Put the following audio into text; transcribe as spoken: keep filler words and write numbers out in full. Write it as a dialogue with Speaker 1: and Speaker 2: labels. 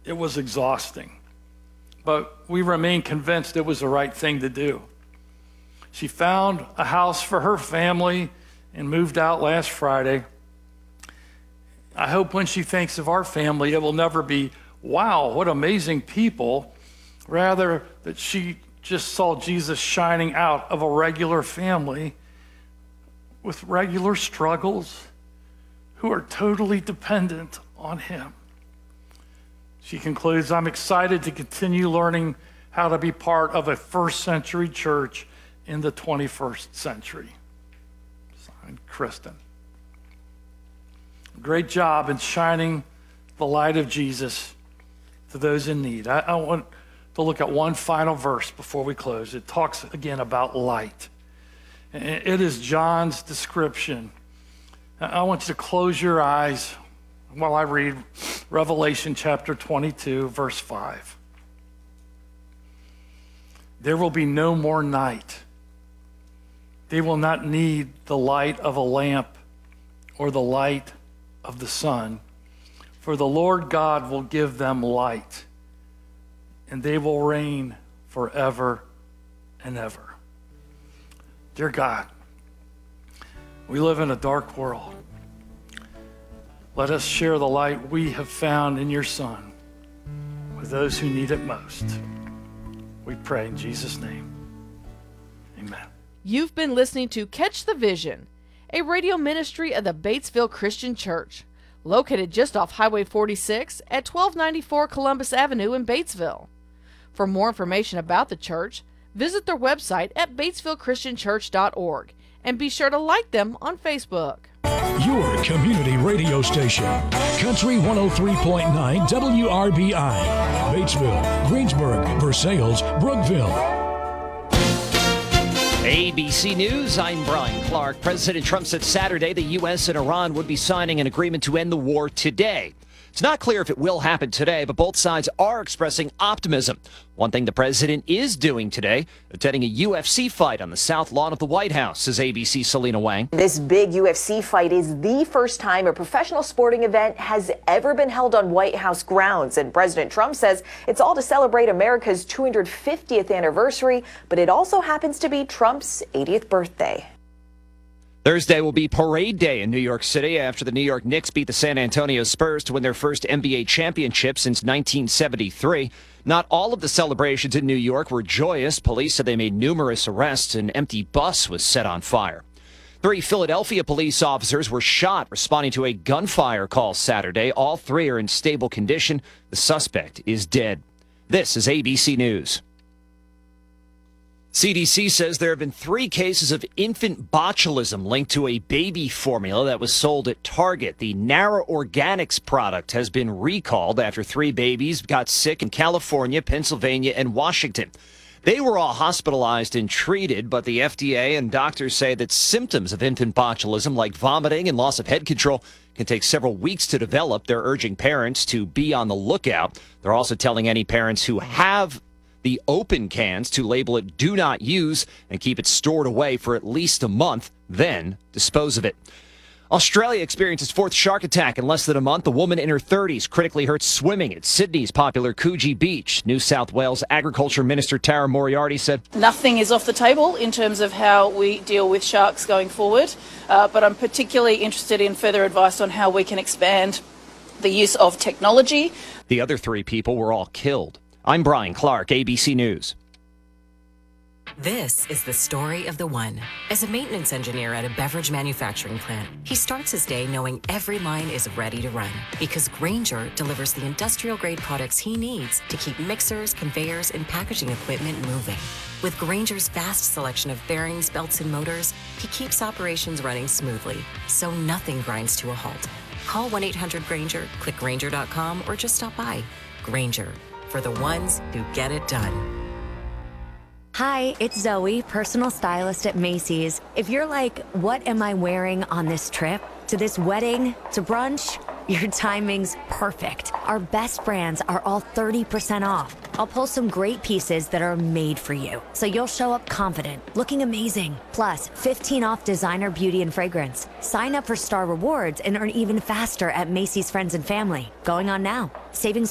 Speaker 1: It was exhausting, but we remain convinced it was the right thing to do. She found a house for her family and moved out last Friday. I hope when she thinks of our family, it will never be, wow, what amazing people. Rather, that she just saw Jesus shining out of a regular family with regular struggles who are totally dependent on him. She concludes, I'm excited to continue learning how to be part of a first century church in the twenty-first century. Signed, Kristen. Great job in shining the light of Jesus to those in need. I, I want to look at one final verse before we close. It talks again about light. It is John's description. I want you to close your eyes while I read Revelation chapter twenty-two, verse five. There will be no more night. They will not need the light of a lamp or the light of the sun, for the Lord God will give them light, and they will reign forever and ever. Dear God, we live in a dark world. Let us share the light we have found in your Son with those who need it most. We pray in Jesus' name. Amen.
Speaker 2: You've been listening to Catch the Vision, a radio ministry of the Batesville Christian Church, located just off Highway forty-six at twelve ninety-four Columbus Avenue in Batesville. For more information about the church, visit their website at batesville christian church dot org and be sure to like them on Facebook.
Speaker 3: Your community radio station, Country one oh three point nine W R B I, Batesville, Greensburg, Versailles, Brookville.
Speaker 4: A B C News, I'm Brian Clark. President Trump said Saturday the U S and Iran would be signing an agreement to end the war today. It's not clear if it will happen today, but both sides are expressing optimism. One thing the president is doing today, attending a U F C fight on the south lawn of the White House, says A B C's Selena Wang.
Speaker 5: This big U F C fight is the first time a professional sporting event has ever been held on White House grounds. And President Trump says it's all to celebrate America's two hundred fiftieth anniversary, but it also happens to be Trump's eightieth birthday.
Speaker 4: Thursday will be Parade Day in New York City after the New York Knicks beat the San Antonio Spurs to win their first N B A championship since nineteen seventy-three. Not all of the celebrations in New York were joyous. Police said they made numerous arrests. An empty bus was set on fire. Three Philadelphia police officers were shot responding to a gunfire call Saturday. All three are in stable condition. The suspect is dead. This is A B C News. C D C says there have been three cases of infant botulism linked to a baby formula that was sold at Target. The Nara Organics product has been recalled after three babies got sick in California, Pennsylvania, and Washington. They were all hospitalized and treated, but the F D A and doctors say that symptoms of infant botulism, like vomiting and loss of head control, can take several weeks to develop. They're urging parents to be on the lookout. They're also telling any parents who have the open cans to label it do not use and keep it stored away for at least a month, then dispose of it. Australia experienced its fourth shark attack in less than a month. A woman in her thirties critically hurt swimming at Sydney's popular Coogee Beach. New South Wales Agriculture Minister Tara Moriarty said,
Speaker 6: nothing is off the table in terms of how we deal with sharks going forward, uh, but I'm particularly interested in further advice on how we can expand the use of technology.
Speaker 4: The other three people were all killed. I'm Brian Clark, A B C News.
Speaker 7: This is the story of the one. As a maintenance engineer at a beverage manufacturing plant, he starts his day knowing every line is ready to run because Grainger delivers the industrial-grade products he needs to keep mixers, conveyors, and packaging equipment moving. With Grainger's vast selection of bearings, belts, and motors, he keeps operations running smoothly, so nothing grinds to a halt. Call one eight hundred Grainger, click Grainger dot com, or just stop by. Grainger, for the ones who get it done.
Speaker 8: Hi, it's Zoe, personal stylist at Macy's. If you're like, what am I wearing on this trip? To this wedding? To brunch? Your timing's perfect. Our best brands are all thirty percent off. I'll pull some great pieces that are made for you, so you'll show up confident, looking amazing. Plus, fifteen off designer beauty and fragrance. Sign up for Star Rewards and earn even faster at Macy's Friends and Family. Going on now. Savings